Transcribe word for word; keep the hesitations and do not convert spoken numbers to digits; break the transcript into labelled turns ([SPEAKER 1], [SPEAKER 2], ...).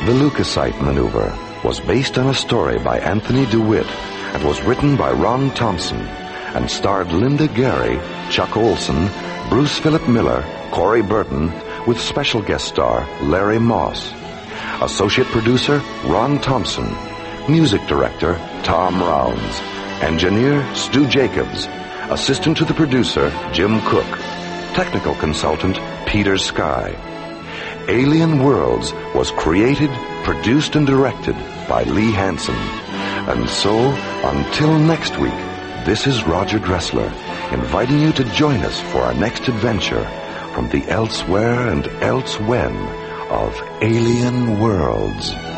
[SPEAKER 1] The Leukocyte Maneuver was based on a story by Anthony DeWitt and was written by Ron Thompson and starred Linda Gary, Chuck Olson, Bruce Philip Miller, Corey Burton, with special guest star Larry Moss. Associate producer Ron Thompson. Music director Tom Rounds. Engineer Stu Jacobs. Assistant to the producer Jim Cook. Technical consultant Peter Sky. Alien Worlds was created, produced, and directed by Lee Hansen. And so, until next week, this is Roger Dressler, inviting you to join us for our next adventure from the elsewhere and elsewhen of Alien Worlds.